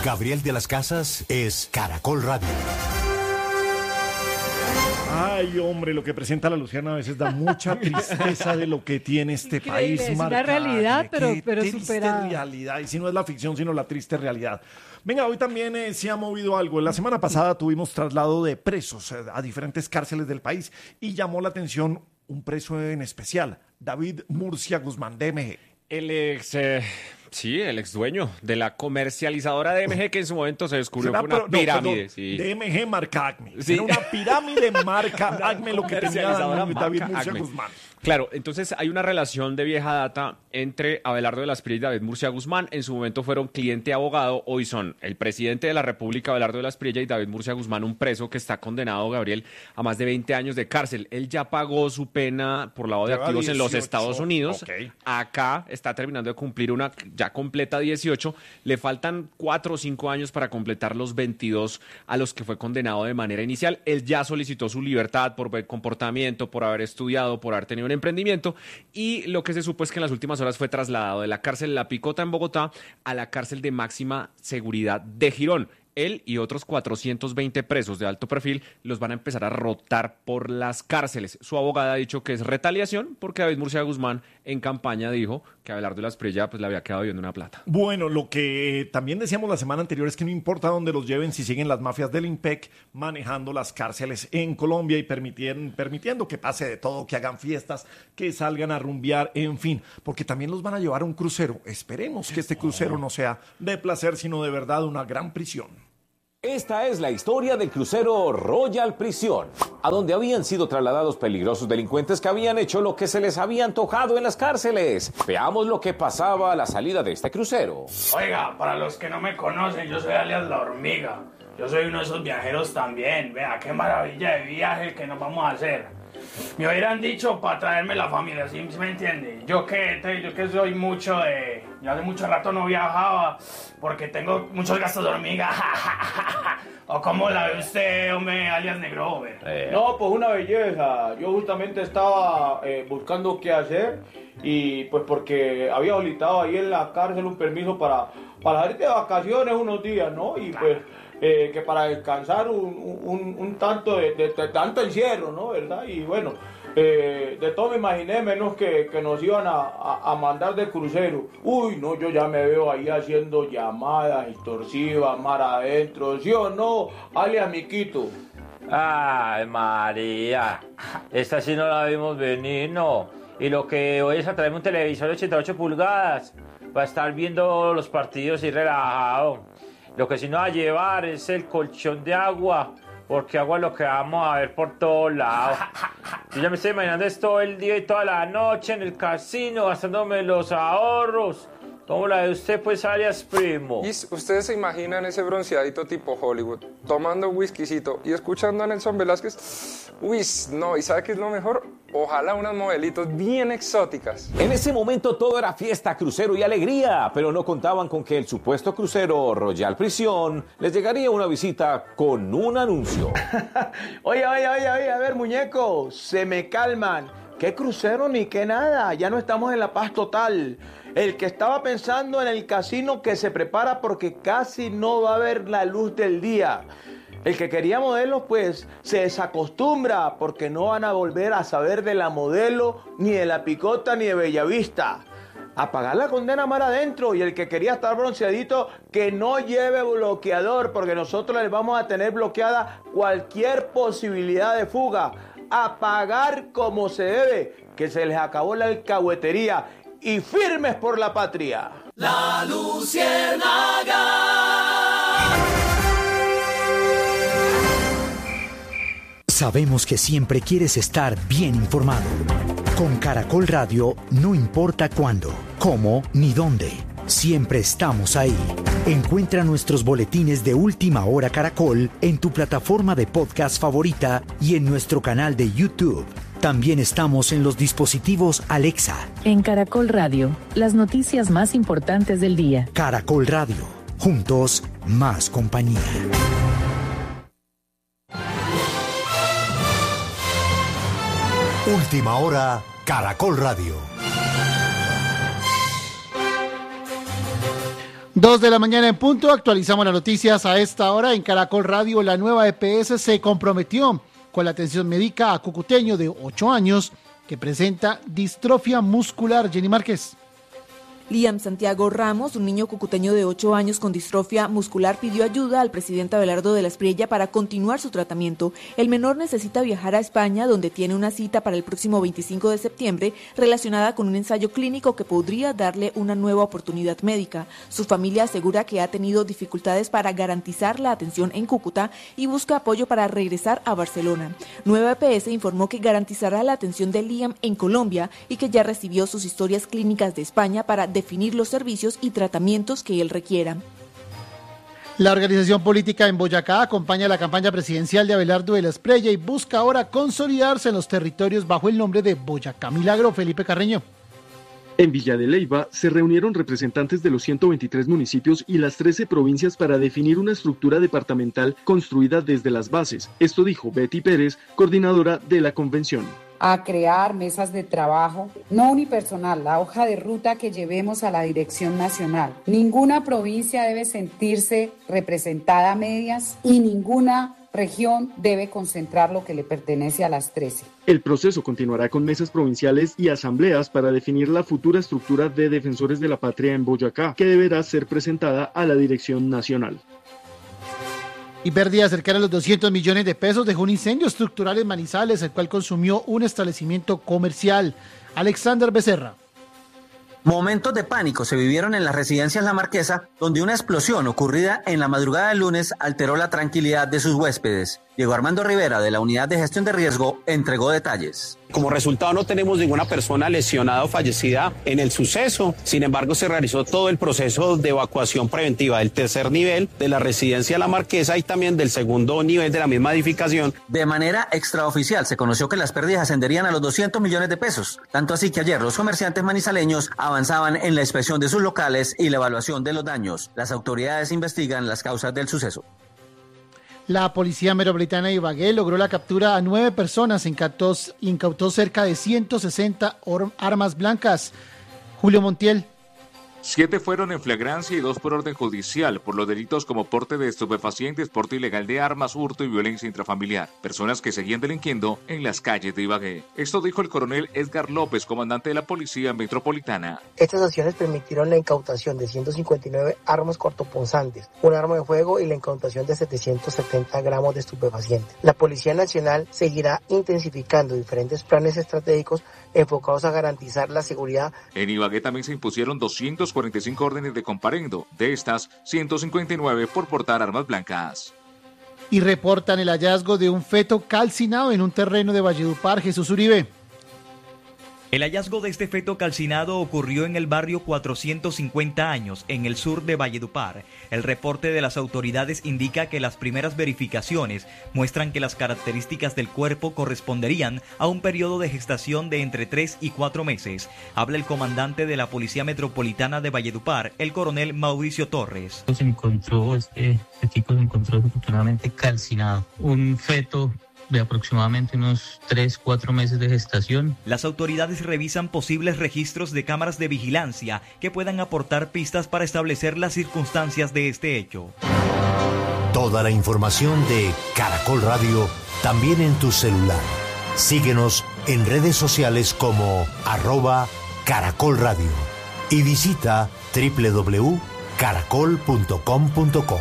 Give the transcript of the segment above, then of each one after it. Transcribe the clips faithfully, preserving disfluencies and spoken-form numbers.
Gabriel de las Casas es Caracol Radio. Ay, hombre, lo que presenta la Luciana a veces da mucha tristeza de lo que tiene este Increíble, país. es una Marcane. realidad, pero, Qué pero triste superada. realidad, y si no es la ficción, sino la triste realidad. Venga, hoy también eh, se ha movido algo. La semana pasada tuvimos traslado de presos eh, a diferentes cárceles del país y llamó la atención un preso en especial, David Murcia Guzmán, D M G. El ex, eh, sí, el ex dueño de la comercializadora D M G, que en su momento se descubrió ¿Será? que una Pero, no, pirámide. perdón, Sí. D M G marca Acme. Sí. Era una pirámide marca Acme lo que tenía Comercializadora David marca Murcia Acme. Guzmán. Claro, entonces hay una relación de vieja data entre Abelardo de la Espriella y David Murcia Guzmán. En su momento fueron cliente y abogado, hoy son el presidente de la República, Abelardo de la Espriella, y David Murcia Guzmán, un preso que está condenado, Gabriel, a más de veinte años de cárcel. Él ya pagó su pena por lavado de Lleva activos en los dieciocho. Estados Unidos. Ok. Acá está terminando de cumplir una, ya completa dieciocho. Le faltan cuatro o cinco años para completar los veintidós a los que fue condenado de manera inicial. Él ya solicitó su libertad por buen comportamiento, por haber estudiado, por haber tenido un emprendimiento. Y lo que se supo es que en las últimas horas fue trasladado de la cárcel La Picota en Bogotá a la cárcel de máxima seguridad de Girón. Él y otros cuatrocientos veinte presos de alto perfil los van a empezar a rotar por las cárceles. Su abogada ha dicho que es retaliación porque David Murcia Guzmán en campaña dijo que Abelardo de la Espriella pues le había quedado viendo una plata. Bueno, lo que también decíamos la semana anterior es que no importa dónde los lleven, si siguen las mafias del IMPEC manejando las cárceles en Colombia y permitien- permitiendo que pase de todo, que hagan fiestas, que salgan a rumbear, en fin, porque también los van a llevar a un crucero. Esperemos que este crucero no sea de placer, sino de verdad una gran prisión. Esta es la historia del crucero Royal Prisión, a donde habían sido trasladados peligrosos delincuentes que habían hecho lo que se les había antojado en las cárceles. Veamos lo que pasaba a la salida de este crucero. Oiga, para los que no me conocen, yo soy alias La Hormiga. Yo soy uno de esos viajeros también. Vea, qué maravilla de viaje que nos vamos a hacer. Me hubieran dicho para traerme la familia, ¿sí, ¿sí me entiende? Yo que, te- yo que soy mucho de... Yo hace mucho rato no viajaba porque tengo muchos gastos de hormiga. ¿O cómo la ve usted, hombre, alias Negrover? Eh, No, pues una belleza. Yo justamente estaba eh, buscando qué hacer y pues porque había solicitado ahí en la cárcel un permiso para, para salir de vacaciones unos días, ¿no? Y pues eh, que para descansar un, un, un tanto de, de- de tanto encierro, ¿no? ¿Verdad? Y bueno, eh, de todo me imaginé menos que, que nos iban a, a, a mandar de crucero. Uy, no, yo ya me veo ahí haciendo llamadas extorsivas, mar adentro, ¿sí o no? Alias Miquito. Ay, María, esta sí no la vimos venir, no. Y lo que hoy es a traerme un televisor de ochenta y ocho pulgadas para estar viendo los partidos y relajado. Lo que sí nos va a llevar es el colchón de agua, porque agua es lo que vamos a ver por todos lados. Yo ya me estoy imaginando esto el día y toda la noche en el casino, gastándome los ahorros. ¿Cómo la de usted, pues, alias primo? Y ustedes se imaginan ese bronceadito tipo Hollywood, tomando un whiskycito y escuchando a Nelson Velázquez. Uy, no, ¿y sabe qué es lo mejor? Ojalá unas modelitos bien exóticas. En ese momento todo era fiesta, crucero y alegría, pero no contaban con que el supuesto crucero Royal Prisión les llegaría una visita con un anuncio. Oye, oye, oye, oye, a ver, muñeco, se me calman. ¿Qué crucero ni qué nada? Ya no estamos en la paz total. El que estaba pensando en el casino que se prepara porque casi no va a ver la luz del día. El que quería modelos, pues, se desacostumbra porque no van a volver a saber de la modelo, ni de la Picota, ni de Bellavista. A pagar la condena mar adentro. Y el que quería estar bronceadito, que no lleve bloqueador, porque nosotros les vamos a tener bloqueada cualquier posibilidad de fuga. A pagar como se debe, que se les acabó la alcahuetería. Y firmes por la patria. La Luciérnaga. Sabemos que siempre quieres estar bien informado. Con Caracol Radio, no importa cuándo, cómo ni dónde. Siempre estamos ahí. Encuentra nuestros boletines de Última Hora Caracol en tu plataforma de podcast favorita y en nuestro canal de YouTube. También estamos en los dispositivos Alexa. En Caracol Radio, las noticias más importantes del día. Caracol Radio. Juntos, más compañía. Última Hora, Caracol Radio. Dos de la mañana en punto, actualizamos las noticias a esta hora en Caracol Radio. La nueva E P S se comprometió con la atención médica a cucuteño de ocho años que presenta distrofia muscular. Jenny Márquez. Liam Santiago Ramos, un niño cucuteño de ocho años con distrofia muscular, pidió ayuda al presidente Abelardo de la Espriella para continuar su tratamiento. El menor necesita viajar a España, donde tiene una cita para el próximo veinticinco de septiembre relacionada con un ensayo clínico que podría darle una nueva oportunidad médica. Su familia asegura que ha tenido dificultades para garantizar la atención en Cúcuta y busca apoyo para regresar a Barcelona. Nueva E P S informó que garantizará la atención de Liam en Colombia y que ya recibió sus historias clínicas de España para definir los servicios y tratamientos que él requiera. La organización política en Boyacá acompaña la campaña presidencial de Abelardo de la Espriella y busca ahora consolidarse en los territorios bajo el nombre de Boyacá Milagro. Felipe Carreño. En Villa de Leyva se reunieron representantes de los ciento veintitrés municipios y las trece provincias para definir una estructura departamental construida desde las bases. Esto dijo Betty Pérez, coordinadora de la convención. A crear mesas de trabajo, no unipersonal, la hoja de ruta que llevemos a la dirección nacional. Ninguna provincia debe sentirse representada a medias y ninguna región debe concentrar lo que le pertenece a las trece. El proceso continuará con mesas provinciales y asambleas para definir la futura estructura de defensores de la patria en Boyacá, que deberá ser presentada a la dirección nacional. Y pérdida cercana a los doscientos millones de pesos dejó un incendio estructural en Manizales, el cual consumió un establecimiento comercial. Alexander Becerra. Momentos de pánico se vivieron en las residencias La Marquesa, donde una explosión ocurrida en la madrugada del lunes alteró la tranquilidad de sus huéspedes. Diego Armando Rivera, de la Unidad de Gestión de Riesgo, entregó detalles. Como resultado no tenemos ninguna persona lesionada o fallecida en el suceso. Sin embargo, se realizó todo el proceso de evacuación preventiva del tercer nivel de la residencia La Marquesa y también del segundo nivel de la misma edificación. De manera extraoficial se conoció que las pérdidas ascenderían a los doscientos millones de pesos. Tanto así que ayer los comerciantes manizaleños avanzaban en la inspección de sus locales y la evaluación de los daños. Las autoridades investigan las causas del suceso. La Policía Metropolitana de Ibagué logró la captura a nueve personas, incautó, incautó cerca de ciento sesenta armas blancas. Julio Montiel. Siete fueron en flagrancia y dos por orden judicial por los delitos como porte de estupefacientes, porte ilegal de armas, hurto y violencia intrafamiliar. Personas que seguían delinquiendo en las calles de Ibagué. Esto dijo el coronel Edgar López, comandante de la Policía Metropolitana. Estas acciones permitieron la incautación de ciento cincuenta y nueve armas cortopunzantes, un arma de fuego y la incautación de setecientos setenta gramos de estupefacientes. La Policía Nacional seguirá intensificando diferentes planes estratégicos enfocados a garantizar la seguridad. En Ibagué también se impusieron doscientas cuarenta y cinco órdenes de comparendo, de estas ciento cincuenta y nueve por portar armas blancas. Y reportan el hallazgo de un feto calcinado en un terreno de Valledupar. Jesús Uribe. El hallazgo de este feto calcinado ocurrió en el barrio cuatrocientos cincuenta años, en el sur de Valledupar. El reporte de las autoridades indica que las primeras verificaciones muestran que las características del cuerpo corresponderían a un periodo de gestación de entre tres y cuatro meses. Habla el comandante de la Policía Metropolitana de Valledupar, el coronel Mauricio Torres. Se encontró, este, este chico se encontró desafortunadamente calcinado. Un feto de aproximadamente unos tres, cuatro meses de gestación. Las autoridades revisan posibles registros de cámaras de vigilancia que puedan aportar pistas para establecer las circunstancias de este hecho. Toda la información de Caracol Radio también en tu celular. Síguenos en redes sociales como arroba Caracol Radio y visita doble u doble u doble u punto caracol punto com punto co.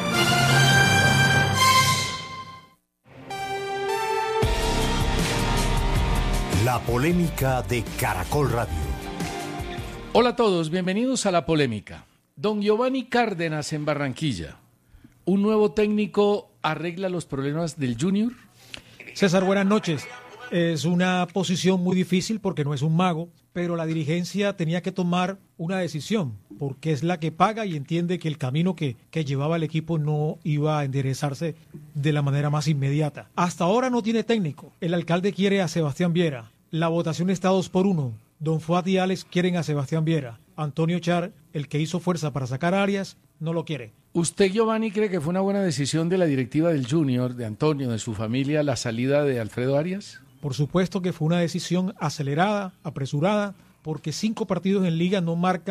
La polémica de Caracol Radio. Hola a todos, bienvenidos a La Polémica. Don Giovanni Cárdenas en Barranquilla. ¿Un nuevo técnico arregla los problemas del Junior? César, buenas noches. Es una posición muy difícil porque no es un mago, pero la dirigencia tenía que tomar una decisión porque es la que paga y entiende que el camino que, que llevaba el equipo no iba a enderezarse de la manera más inmediata. Hasta ahora no tiene técnico. El alcalde quiere a Sebastián Viera. La votación está dos por uno. Don Fuad y Alex quieren a Sebastián Viera. Antonio Char, el que hizo fuerza para sacar a Arias, no lo quiere. ¿Usted, Giovanni, cree que fue una buena decisión de la directiva del Junior, de Antonio, de su familia, la salida de Alfredo Arias? Por supuesto que fue una decisión acelerada, apresurada, porque cinco partidos en liga no marcan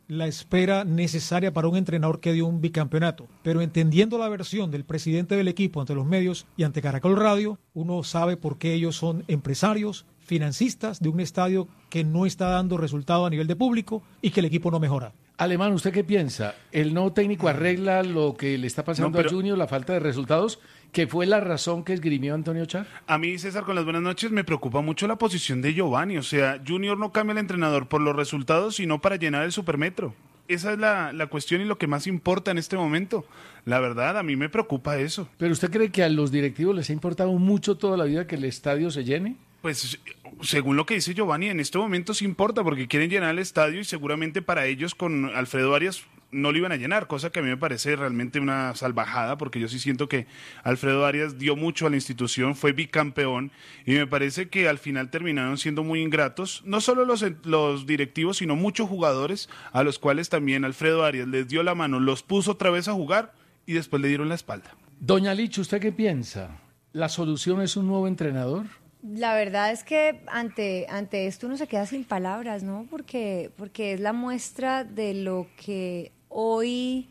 la espera necesaria para un entrenador que dio un bicampeonato. Pero entendiendo la versión del presidente del equipo ante los medios y ante Caracol Radio, uno sabe por qué ellos son empresarios, financistas de un estadio que no está dando resultado a nivel de público y que el equipo no mejora. Alemán, ¿usted qué piensa? ¿El nuevo técnico arregla lo que le está pasando No, pero- a Junior, la falta de resultados, que fue la razón que esgrimió Antonio Char? A mí, César, con las buenas noches, me preocupa mucho la posición de Giovanni. O sea, Junior no cambia al entrenador por los resultados, sino para llenar el supermetro. Esa es la, la cuestión y lo que más importa en este momento. La verdad, a mí me preocupa eso. ¿Pero usted cree que a los directivos les ha importado mucho toda la vida que el estadio se llene? Pues según lo que dice Giovanni, en este momento sí importa porque quieren llenar el estadio y seguramente para ellos con Alfredo Arias no lo iban a llenar, cosa que a mí me parece realmente una salvajada porque yo sí siento que Alfredo Arias dio mucho a la institución, fue bicampeón y me parece que al final terminaron siendo muy ingratos, no solo los, los directivos, sino muchos jugadores a los cuales también Alfredo Arias les dio la mano, los puso otra vez a jugar y después le dieron la espalda. Doña Licha, ¿usted qué piensa? ¿La solución es un nuevo entrenador? La verdad es que ante, ante esto uno se queda sin palabras, ¿no? Porque, porque es la muestra de lo que hoy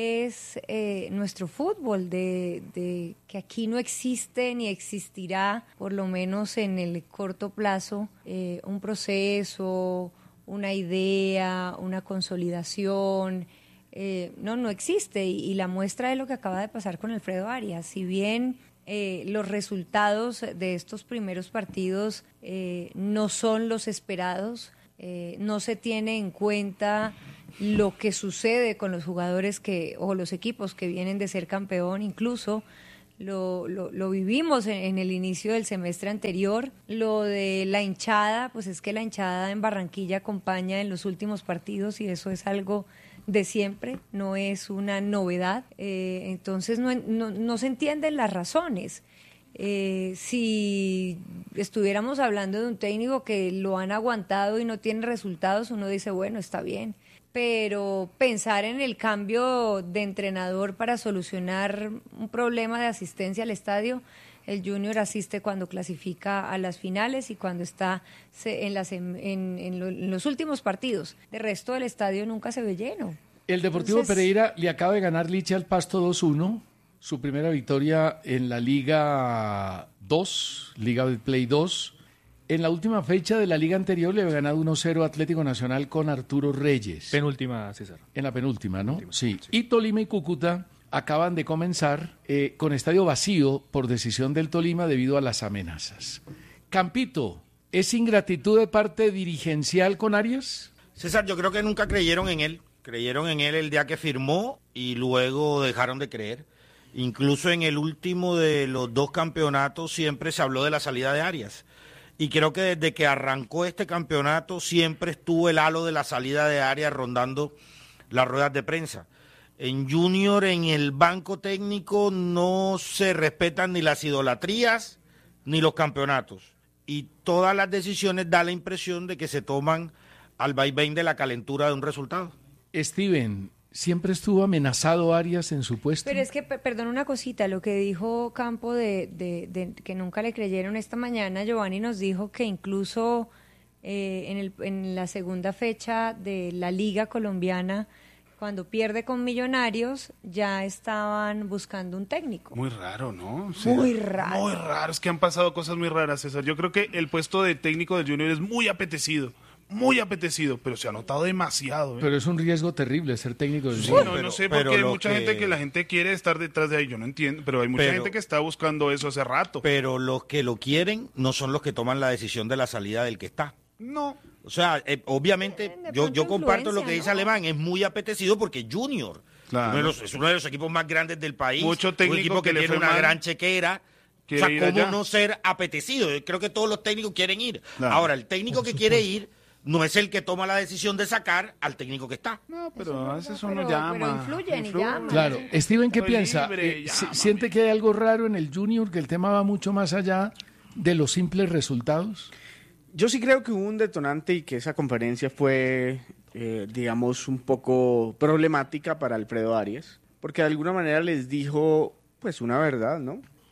es eh, nuestro fútbol, de, de que aquí no existe ni existirá, por lo menos en el corto plazo, eh, un proceso, una idea, una consolidación. Eh, no, no existe. Y, y la muestra de lo que acaba de pasar con Alfredo Arias. Si bien Eh, los resultados de estos primeros partidos eh, no son los esperados, eh, no se tiene en cuenta lo que sucede con los jugadores que o los equipos que vienen de ser campeón, incluso lo, lo, lo vivimos en, en el inicio del semestre anterior. Lo de la hinchada, pues es que la hinchada en Barranquilla acompaña en los últimos partidos y eso es algo de siempre, no es una novedad, eh, entonces no, no, no se entienden las razones. Eh, si estuviéramos hablando de un técnico que lo han aguantado y no tiene resultados, uno dice, bueno, está bien, pero pensar en el cambio de entrenador para solucionar un problema de asistencia al estadio, el Junior asiste cuando clasifica a las finales y cuando está en, las, en, en, en, lo, en los últimos partidos. De resto, el estadio nunca se ve lleno. El Deportivo Entonces, Pereira le acaba de ganar Licha al Pasto dos uno, su primera victoria en la Liga dos, Liga del Play dos. En la última fecha de la liga anterior le había ganado uno cero Atlético Nacional con Arturo Reyes. Penúltima, César. En la penúltima, ¿no? Penúltima, sí. sí. Y Tolima y Cúcuta acaban de comenzar eh, con estadio vacío por decisión del Tolima debido a las amenazas. Campito, ¿es ingratitud de parte dirigencial con Arias? César, yo creo que nunca creyeron en él. Creyeron en él el día que firmó y luego dejaron de creer. Incluso en el último de los dos campeonatos siempre se habló de la salida de Arias. Y creo que desde que arrancó este campeonato siempre estuvo el halo de la salida de Arias rondando las ruedas de prensa. En Junior, en el banco técnico, no se respetan ni las idolatrías ni los campeonatos. Y todas las decisiones da la impresión de que se toman al vaivén de la calentura de un resultado. Steven, ¿siempre estuvo amenazado Arias en su puesto? Pero es que, pe- perdón una cosita, lo que dijo Campo de, de, de que nunca le creyeron esta mañana, Giovanni nos dijo que incluso eh, en, el, en la segunda fecha de la Liga Colombiana, cuando pierde con Millonarios, ya estaban buscando un técnico. Muy raro, ¿no? Sí. Muy raro. Muy raro, es que han pasado cosas muy raras, César. Yo creo que el puesto de técnico del Junior es muy apetecido, muy apetecido, pero se ha notado demasiado. ¿eh? Pero es un riesgo terrible ser técnico del Sí, Junior. no, pero- no sé, pero porque hay lo mucha que- gente que la gente quiere estar detrás de ahí, yo no entiendo, pero hay mucha Pero- gente que está buscando eso hace rato. Pero los que lo quieren no son los que toman la decisión de la salida del que está. No. O sea, eh, obviamente, de yo, pronto yo comparto lo influencia, que dice ¿no? Alemán, es muy apetecido porque Junior Claro. uno de los- es uno de los equipos más grandes del país, Mucho técnico un equipo que, que le tiene fue una mal, gran chequera. O quiere sea, ir ¿cómo allá. no ser apetecido? Yo creo que todos los técnicos quieren ir. Claro. Ahora, el técnico que quiere ir no es el que toma la decisión de sacar al técnico que está. No, pero a veces Pero- uno llama. pero influyen y llaman. Claro, Steven, ¿qué Soy piensa? libre, Eh, ya, si- mami. ¿Siente que hay algo raro en el Junior, que el tema va mucho más allá de los simples resultados? Yo sí creo que hubo un detonante y que esa conferencia fue, eh, digamos, un poco problemática para Alfredo Arias, porque de alguna manera les dijo, pues, una verdad, ¿no?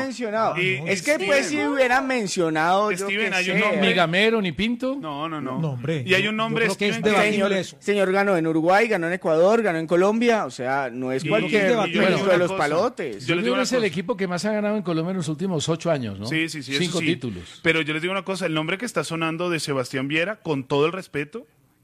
mencionado. Y- es que Steven. pues si hubieran mencionado, yo Steven, qué hay un sé. nombre. Ni Gamero, ni Pinto. No, no, no. No, hombre, Y hay yo- un yo nombre, creo que es Steven, debatible Señor, eso. señor ganó en Uruguay, ganó en Ecuador, ganó en Colombia, o sea, no es Y- cualquier y yo les digo ministro de una los cosa. palotes. Yo les digo Junior una es el cosa. equipo que más ha ganado en Colombia en los últimos ocho años, ¿no? Sí, sí, sí. eso Cinco sí. títulos. Pero yo les digo una cosa, el nombre que está sonando de Sebastián Viera, con todo el respeto,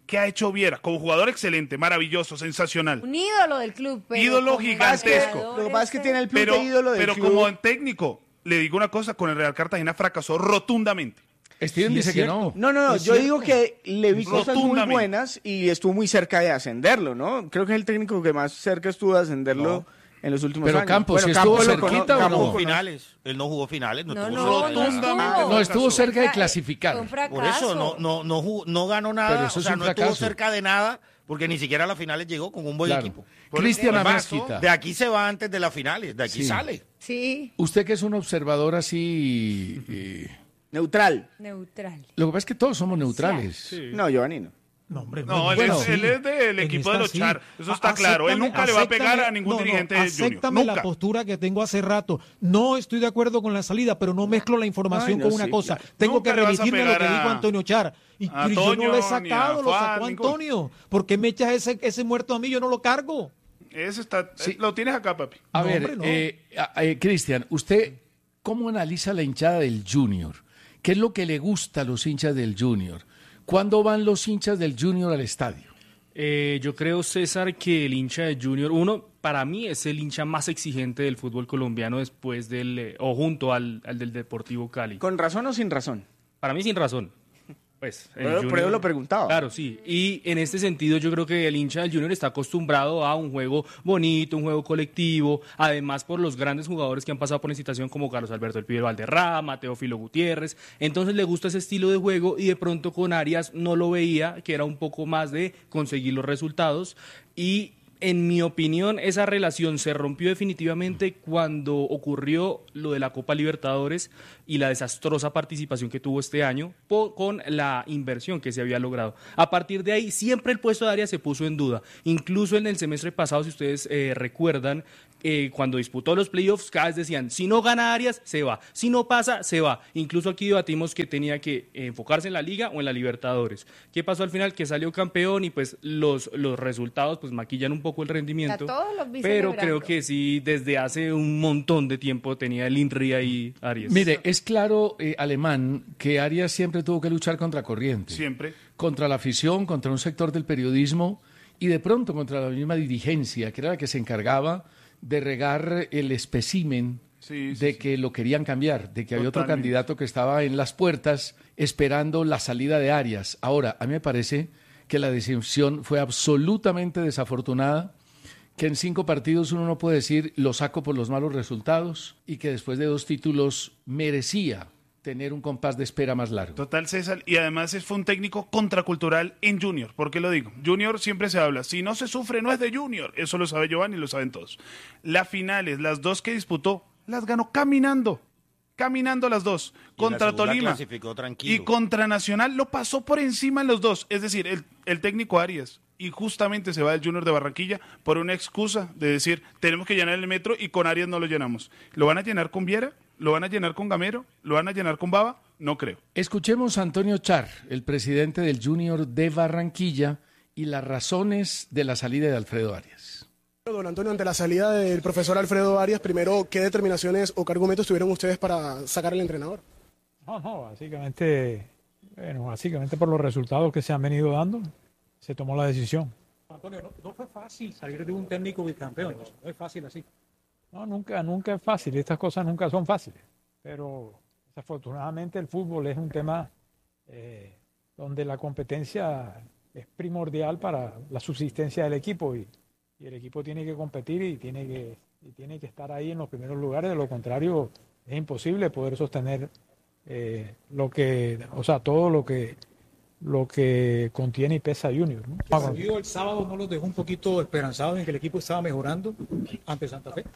¿Qué ha hecho Viera? Como jugador excelente, maravilloso, sensacional. Un ídolo del club. Pero ídolo gigantesco. Lo que pasa es que tiene el plus pero, de ídolo del pero club. como técnico, le digo una cosa, con el Real Cartagena fracasó rotundamente. Steven Sí, dice es que cierto. no. No, no, no, Es yo cierto. digo que le vi cosas muy Rotundamente. buenas y estuvo muy cerca de ascenderlo, ¿no? Creo que es el técnico que más cerca estuvo de ascenderlo en los últimos Pero años. Campos, ¿sí estuvo lo cerquita cono- o no? Campos cono- finales. Él no jugó finales, no, No, tuvo no, finales. no Rotundamente. No, estuvo cerca de Fue clasificar. un fracaso. Por eso no, no, no, jugó- no ganó Pero nada, eso o es sea, un no estuvo fracaso. cerca de nada, porque ni siquiera a las finales llegó con un buen Claro. equipo. Cristian Además, Amezquita. de aquí se va antes de las finales, de aquí Sí. sale. Sí, Usted que es un observador así... eh, Neutral. neutral. lo que pasa es que todos somos neutrales. No, Giovanni no. No, hombre, No, él, Bueno, es, él sí. es del En equipo esta de los sí. Char. Eso A- está claro. Él acéptame- nunca le va a pegar acéptame- a ningún no, no, dirigente de Junior. acéptame la Nunca. postura que tengo hace rato. No estoy de acuerdo con la salida, pero no mezclo la información Ay, no, con una sí, cosa. claro. Tengo Nunca que le vas a remitirme a lo que pegar dijo a- Antonio Char. Y, a y yo no Toño, lo he ni a sacado, lo Juan, sacó ninguno. Antonio. ¿Por qué me echas ese, ese muerto a mí? Yo no lo cargo. Ese está, Sí. Lo tienes acá, papi. A No, ver, hombre, no. eh, a- eh, Cristian, ¿usted cómo analiza la hinchada del Junior? ¿Qué es lo que le gusta a los hinchas del Junior? ¿Cuándo van los hinchas del Junior al estadio? Eh, yo creo, César, que el hincha de Junior, uno, para mí es el hincha más exigente del fútbol colombiano después del, eh, o junto al, al del Deportivo Cali. ¿Con razón o sin razón? Para mí sin razón. Pues, el Pero, pero Junior- yo lo preguntaba. Claro, sí. Y en este sentido yo creo que el hincha del Junior está acostumbrado a un juego bonito, un juego colectivo, además por los grandes jugadores que han pasado por la institución como Carlos Alberto El Pibe Valderrama, Teófilo Gutiérrez. Entonces le gusta ese estilo de juego y de pronto con Arias no lo veía, que era un poco más de conseguir los resultados. Y en mi opinión, esa relación se rompió definitivamente cuando ocurrió lo de la Copa Libertadores y la desastrosa participación que tuvo este año po- con la inversión que se había logrado. A partir de ahí, siempre el puesto de Arias se puso en duda. Incluso en el semestre pasado, si ustedes eh, recuerdan, eh, cuando disputó los playoffs, cada vez decían, si no gana Arias, se va. Si no pasa, se va. Incluso aquí debatimos que tenía que eh, enfocarse en la Liga o en la Libertadores. ¿Qué pasó al final? Que salió campeón y pues los, los resultados pues maquillan un poco el rendimiento. A todos los vi Pero celebrando. creo que sí, desde hace un montón de tiempo tenía el INRI ahí, Arias. Mire, es claro, eh, Alemán, que Arias siempre tuvo que luchar contra corriente. Siempre. Contra la afición, contra un sector del periodismo y de pronto contra la misma dirigencia, que era la que se encargaba de regar el espécimen Sí, sí, de sí. que lo querían cambiar, de que había otro Totalmente. candidato que estaba en las puertas esperando la salida de Arias. Ahora, a mí me parece que la decisión fue absolutamente desafortunada, que en cinco partidos uno no puede decir lo saco por los malos resultados y que después de dos títulos merecía tener un compás de espera más largo. Total, César. Y además es- fue un técnico contracultural en Junior. ¿Por qué lo digo? Junior siempre se habla. Si no se sufre, no es de Junior. Eso lo sabe Giovanni y lo saben todos. Las finales, las dos que disputó, las ganó caminando. Caminando las dos. Y en la Contra segunda Tolima. clasificó tranquilo. Y contra Nacional lo pasó por encima en los dos. Es decir, el, el técnico Arias. Y justamente se va del Junior de Barranquilla por una excusa de decir, tenemos que llenar el metro y con Arias no lo llenamos. ¿Lo van a llenar con Viera? ¿Lo van a llenar con Gamero? ¿Lo van a llenar con Baba? No creo. Escuchemos a Antonio Char, el presidente del Junior de Barranquilla, y las razones de la salida de Alfredo Arias. Don Antonio, ante la salida del profesor Alfredo Arias, primero, ¿qué determinaciones o qué argumentos tuvieron ustedes para sacar al entrenador? No, no, básicamente, bueno, básicamente por los resultados que se han venido dando, se tomó la decisión. Antonio, no, no fue fácil salir de un técnico bicampeón, no, no es fácil así. No, nunca, nunca es fácil, estas cosas nunca son fáciles, pero desafortunadamente el fútbol es un tema eh, donde la competencia es primordial para la subsistencia del equipo y, y el equipo tiene que competir y tiene que, y tiene que estar ahí en los primeros lugares, de lo contrario es imposible poder sostener eh, lo que, o sea, todo lo que lo que contiene y pesa Junior, ¿no? ¿El partido del sábado no los dejó un poquito esperanzados en que el equipo estaba mejorando ante Santa Fe?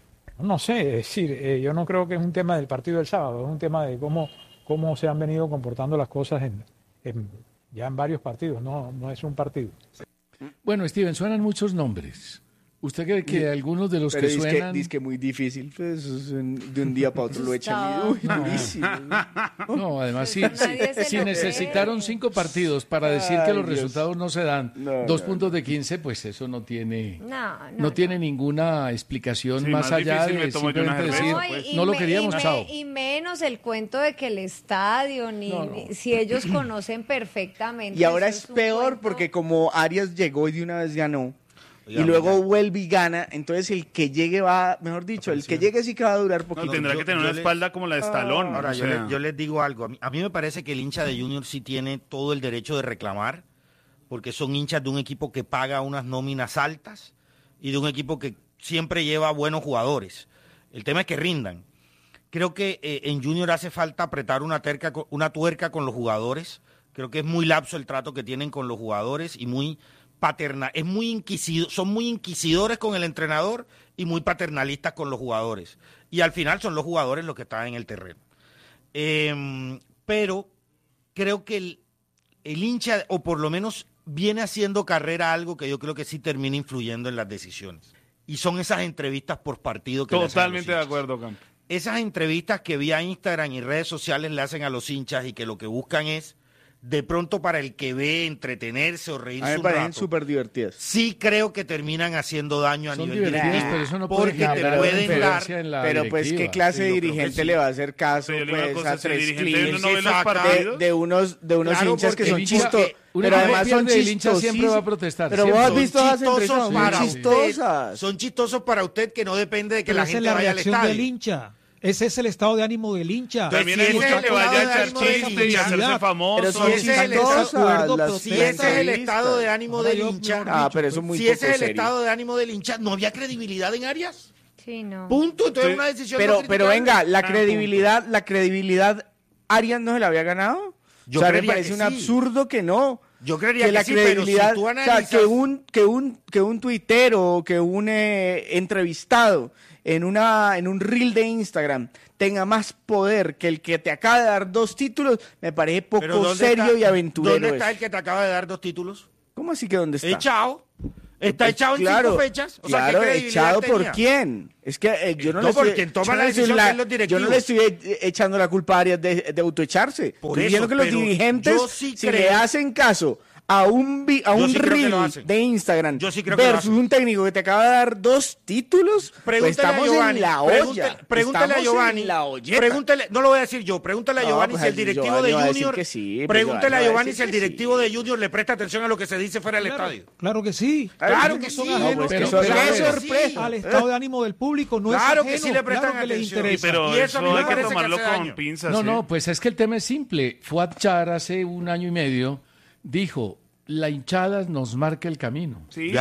No sé, es decir, eh, yo no creo que es un tema del partido del sábado, es un tema de cómo, cómo se han venido comportando las cosas en, en, ya en varios partidos, no, no es un partido. Bueno, Steven, suenan muchos nombres. ¿Usted cree que algunos de los Pero que dice suenan... que, dice que muy difícil, pues eso es de un día para otro lo echan. Uy, No. durísimo. No, además sí, Eso sí, nadie se si lo necesitaron cree. cinco partidos para decir que Ay, los Dios. resultados no se dan, No, dos no, puntos de quince, pues eso no tiene... No, no, No tiene ninguna explicación Sí, más más allá difícil me de tomo yo una simplemente cerveza, decir, pues. y no lo me- queríamos, y me- chao. Y menos el cuento de que el estadio, ni, No, no. ni- si ellos conocen perfectamente. Y ahora eso es un peor cuento. porque como Arias llegó y de una vez ganó, Oiga, y luego oiga. vuelve y gana, entonces el que llegue va, mejor dicho, el que llegue sí que va a durar No, poquito. tendrá yo- que tener yo una le- espalda como la de Stallone. Ahora, o yo, sea. le- yo les digo algo. A mí, a mí me parece que el hincha de Junior sí tiene todo el derecho de reclamar, porque son hinchas de un equipo que paga unas nóminas altas y de un equipo que siempre lleva buenos jugadores. El tema es que rindan. Creo que eh, en Junior hace falta apretar una, terca, co- una tuerca con los jugadores. Creo que es muy lapso el trato que tienen con los jugadores y muy paternal. Es muy inquisido, son muy inquisidores con el entrenador y muy paternalistas con los jugadores. Y al final son los jugadores los que están en el terreno. Eh, pero creo que el, el hincha, o por lo menos viene haciendo carrera algo que yo creo que sí termina influyendo en las decisiones. Y son esas entrevistas por partido que le hacen a los Totalmente de hinchas. acuerdo, Campo. Esas entrevistas que vía Instagram y redes sociales le hacen a los hinchas y que lo que buscan es, de pronto para el que ve, entretenerse o A mí reírse me un parecen rato, súper divertidas. sí creo que terminan haciendo daño a Son nivel divertidas, directivo, pero eso no puede porque te generar pueden dar... interferencia en la Pero pues, directiva. ¿qué clase Sí, de yo creo que dirigente sí. le va a hacer caso Pero yo le digo una pues, cosa, a si el tres dirigente clips no ve los exacto, partidos, de, de unos, de unos Claro, hinchas que porque son el chistosos? porque un Pero equipo además son pierde, el hincha siempre va a chistosísimos. protestar, Pero siempre. vos has son visto esas chistosos entrevistas muy para chistosas. usted, son chistosos para usted que no depende de que Pero la esa es gente la vaya al reacción estadio. del hincha. Ese es el estado de ánimo del hincha. También si hay ese muchos es que el vayan a estado de echar ánimo de chistes y hincha, hacerse Pero famosos. son Si ese es el estado- chistosas. Si ese es el estado de ánimo Ahora del yo, hincha, mejor Ah, dicho, pero eso es muy si poco ese es el serio. estado de ánimo del hincha, no había credibilidad en Arias. Sí, no. Punto. Entonces Sí. una decisión Pero, no pero criticable. venga, la Ah, credibilidad, la credibilidad, ¿Arias no se la había ganado? Yo o sea, me creería parece que un sí. absurdo que no. Yo creería que, la sí, pero si credibilidad, tú o sea, analizas... que un, que un, que un tuitero, que un eh, entrevistado en una, en un reel de Instagram tenga más poder que el que te acaba de dar dos títulos, me parece pero poco ¿dónde serio está- y aventurero. ¿Dónde está eso. el que te acaba de dar dos títulos? ¿Cómo así que dónde está? Echado. Está Pues, echado en claro, cinco fechas. O sea, ¿qué claro, credibilidad echado por tenía? quién. Es que eh, yo no, No, le por estoy, quien toma yo no la le estoy decisión, la- que es los yo directivos. no le estoy e- echando la culpa a Arias de, de autoecharse. Por Estoy eso, diciendo que los pero dirigentes, yo sí si creo- le hacen caso a un, vi- a Yo un sí creo que lo reel hacen. de Instagram Yo sí creo que lo versus hacen. un técnico que te acaba de dar dos títulos, pues Pregúntele estamos a Giovanni, en la pregúntele- olla. Pregúntale a Estamos Giovanni. en la olleta. Pregúntele, no lo voy a decir yo, pregúntale a No, Giovanni pues, si el directivo Giovanni de va a decir Junior. que sí, pues, Pregúntele Giovanni a va a Giovanni decir si el que directivo sí. de Junior le presta atención a lo que se dice fuera del Claro, estadio. claro que sí. Claro Ellos que son sí. ajenos, No, pues, que eso no es son una ajenos sorpresa. al estado de ánimo del público. No Claro es que ajeno, sí le prestan claro que les atención. interesa. Sí, pero Y eso a mí eso me hay que parece que tomarlo hace con daño. pinzas. No, ¿sí? no, pues es que el tema es simple. Fuad Char hace un año y medio dijo, la hinchada nos marca el camino. Sí, Ya,